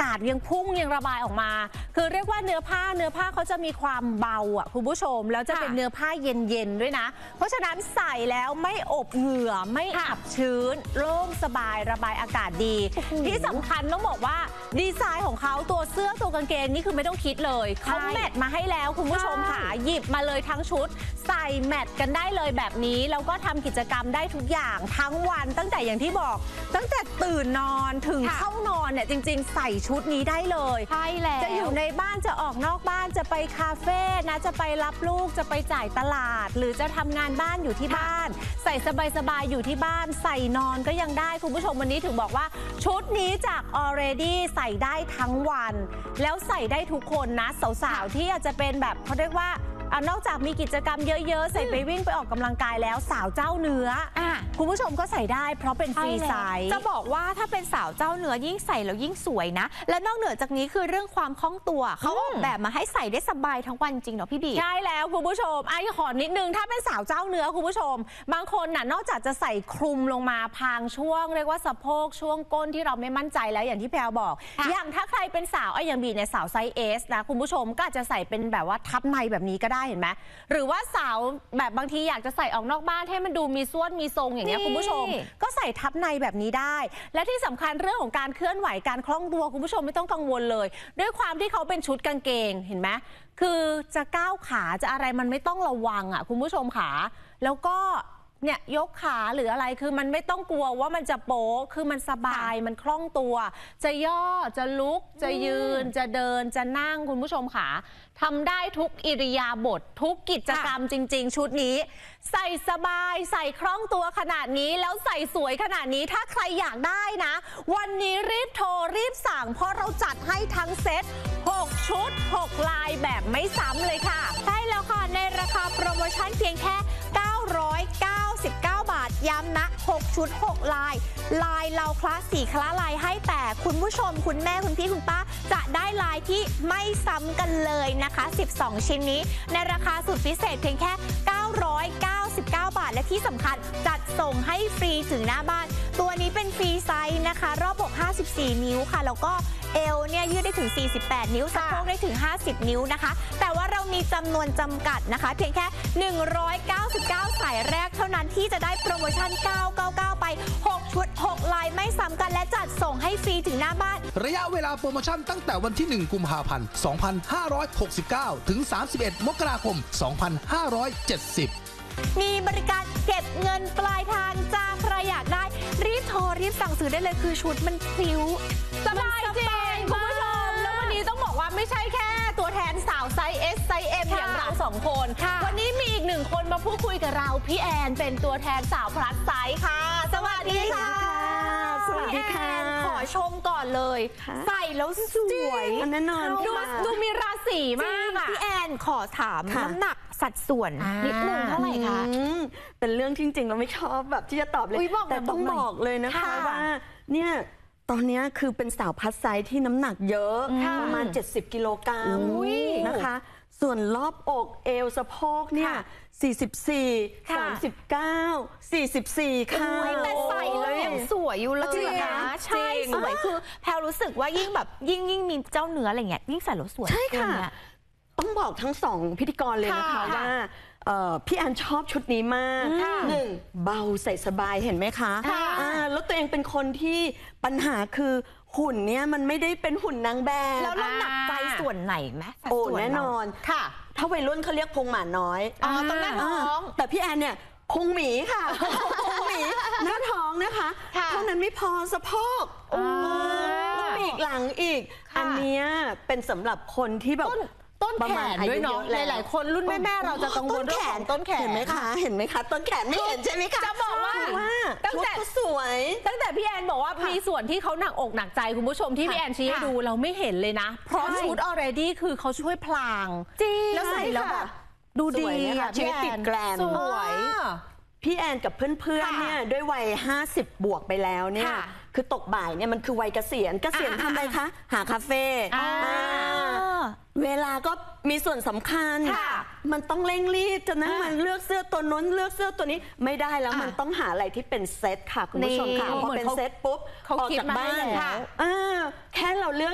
ากาศยังพุ่งยังระบายออกมาคือเรียกว่าเนื้อผ้าเขาจะมีความเบาอ่ะคุณผู้ชมแล้วจะเป็นเนื้อผ้าเย็นๆด้วยนะเพราะฉะนั้นใส่แล้วไม่อบเหงื่อไม่อับชื้นโล่งสบายระบายอากาศดีที่สำคัญต้องบอกว่าดีไซน์ของเขาตัวเสื้อตัวกางเกงนี่คือไม่ต้องคิดเลยเขาแมทมาให้แล้วคุณผู้ชมค่ะหยิบมาเลยทั้งชุดใส่แมทกันได้เลยแบบนี้แล้วก็ทำกิจกรรมได้ทุกอย่างทั้งวันตั้งแต่อย่างที่บอกตั้งแต่ตื่นนอนถึงเข้านอนเนี่ยจริงๆใส่ชุดนี้ได้เลยใช่แล้วจะอยู่ในบ้านจะออกนอกบ้านจะไปคาเฟ่นะจะไปรับลูกจะไปจ่ายตลาดหรือจะทำงานบ้านอยู่ที่บ้านใส่สบายๆอยู่ที่บ้านใส่นอนก็ยังได้คุณผู้ชมวันนี้ถึงบอกว่าชุดนี้จาก already ใส่ได้ทั้งวันแล้วใส่ได้ทุกคนนะสาวๆที่อาจจะเป็นแบบเขาเรียกว่านอกจากมีกิจกรรมเยอะๆใส่ไปวิ่งไปออกกำลังกายแล้วสาวเจ้าเนื้อคุณผู้ชมก็ใส่ได้เพราะเป็นฟรีไซส์จะบอกว่าถ้าเป็นสาวเจ้าเนื้อยิ่งใส่แล้วยิ่งสวยนะและนอกเหนือจากนี้คือเรื่องความคล่องตัวเขาออกแบบมาให้ใส่ได้สบายทั้งวันจริงเนาะพี่บีใช่แล้วคุณผู้ชมขอนิดนึงถ้าเป็นสาวเจ้าเนื้อคุณผู้ชมบางคนน่ะนอกจากจะใส่คลุมลงมาพางช่วงเรียกว่าสะโพกช่วงก้นที่เราไม่มั่นใจแล้วอย่างที่แพรบอกอย่างถ้าใครเป็นสาวอย่างบีเนี่ยสาวไซส์ S นะคุณผู้ชมก็อาจจะใส่เป็นแบบว่าทับในแบบนี้ก็ได้เห็นไหมหรือว่าสาวแบบบางทีอยากจะใส่ออกนอกบ้านให้มันดูมีส่วนมีทรงอย่างเงี้ยคุณผู้ชมก็ใส่ทับในแบบนี้ได้และที่สำคัญเรื่องของการเคลื่อนไหวการคล่องตัวคุณผู้ชมไม่ต้องกังวลเลยด้วยความที่เขาเป็นชุดกางเกงเห็นไหมคือจะก้าวขาจะอะไรมันไม่ต้องระวังอ่ะคุณผู้ชมขาแล้วก็เนี่ยยกขาหรืออะไรคือมันไม่ต้องกลัวว่ามันจะโป๊คือมันสบายมันคล่องตัวจะย่อจะลุกจะยืนจะเดินจะนั่งคุณผู้ชมขาทำได้ทุกอิริยาบถทุกกิจกรรมจริงๆชุดนี้ใส่สบายใส่คล่องตัวขนาดนี้แล้วใส่สวยขนาดนี้ถ้าใครอยากได้นะวันนี้รีบโทรรีบสั่งเพราะเราจัดให้ทั้งเซ็ต6ชุด6ลายแบบไม่ซ้ำเลยค่ะใช่แล้วค่ะในราคาโปรโมชั่นเพียงแค่999 บาทย้ำนะ6ชุด6ลายเราคลาสสีคละลายให้แต่คุณผู้ชมคุณแม่คุณพี่คุณป้าจะได้ลายที่ไม่ซ้ำกันเลยนะคะ12ชิ้นนี้ในราคาสุดพิเศษเพียงแค่999 บาทและที่สำคัญจัดส่งให้ฟรีถึงหน้าบ้านตัวนี้เป็นฟรีไซส์นะคะรอบอก54นิ้วค่ะแล้วก็เอวเนี่ยยืดได้ถึง48นิ้วสะโพกได้ถึง50นิ้วนะคะแต่ว่าเรามีจำนวนจำกัดนะคะเพียงแค่199สายแรกเท่านั้นที่จะได้โปรโมชั่น999ไป6ชุด6ลายไม่ซ้ำกันและจัดส่งให้ฟรีถึงหน้าบ้านระยะเวลาโปรโมชั่นตั้งแต่วันที่1กุมภาพันธ์2569ถึง31มกราคม2570 มีบริการเก็บเงินปลายทางจ้าใครอยากได้รีบโทรรีบสั่งซื้อได้เลยคือชุดมันพลิ้วสบายจริงคุณผู้ชมแล้ววันนี้ต้องบอกว่าไม่ใช่แค่ตัวแทนสาวไซส์ S ไซส์ M อย่างเรา2คนวันนี้มีอีก1คนมาพูดคุยกับเราพี่แอนเป็นตัวแทนสาวพลัสไซส์ค่ะสวัสดีค่ะสวัสดีค่ะขอชมก่อนเลยใส่แล้วสวยแน่นอนดูมีราศีมากอ่ะพี่แอนขอถามน้ำหนักสัดส่วนนิดนึงเท่าไหร่คะเป็นเรื่องจริงๆเราไม่ชอบแบบที่จะตอบเลยแต่ต้องบอกเลยนะคะว่าเนี่ยตอนนี้คือเป็นสาวพัสไซส์ที่น้ำหนักเยอะประมาณ70 กิโลกรัมนะคะส่วนรอบอกเอวสะโพกเนี่ย44 39 44ค่ะแต่ใส่แล้วยังสวยอยู่เลยนะใช่สวยคือแพลรู้สึกว่ายิ่งแบบยิ่งมีเจ้าเนื้ออะไรเงี้ยยิ่งใส่แล้วสวยใช่ค่ะต้องบอกทั้ง2พิธีกรเลยนะคะว่าพี่แอนชอบชุดนี้มาก1เบาใส่สบายเห็นไหมคะแล้วตัวเองเป็นคนที่ปัญหาคือหุ่นเนี่ยมันไม่ได้เป็นหุ่นนางแบบแล้วเราหนักใจส่วนไหนไหมโอ้แน่นอนค่ะถ้าวัยรุ่นเขาเรียกพุงหมาน้อยตรงหน้าท้องแต่พี่แอนเนี่ยพุงหมีค่ะพุงหมีหน้าท้องนะคะเท่านั้นไม่พอสะโพกแล้วปีกหลังอีกอันนี้เป็นสำหรับคนที่แบบต้นแขนด้วยเนาะหลายๆคนรุ่นแม่เราจะกังวลเรื่องของต้นแขนเห็นไหมคะต้นแขนไม่เห็นใช่ไหมคะจะบอกว่าตั้งแต่สวยตั้งแต่พี่แอนบอกว่ามีส่วนที่เขาหนักอกหนักใจคุณผู้ชมที่พี่แอนชี้ให้ดูเราไม่เห็นเลยนะเพราะชุด already คือเขาช่วยพลางจริงแล้วใส่แล้วแบบดูดีค่ะชีวิตติดแกรมสวยพี่แอนกับเพื่อนๆเนี่ยด้วยวัย50 บวกไปแล้วเนี่ยคือตกบ่ายเนี่ยมันคือวัยเกษียณทำอะไรคะหาคาเฟ่เวลาก็มีส่วนสำคัญมันต้องเร่งรีบจะนั่งมันเลือกเสื้อตัวน้นเลือกเสื้อตัวนี้ไม่ได้แล้วมันต้องหาอะไรที่เป็นเซตค่ะคุณผู้ชมค่ะพอเป็นเซตปุ๊บออกจากบ้านแค่เราเลือก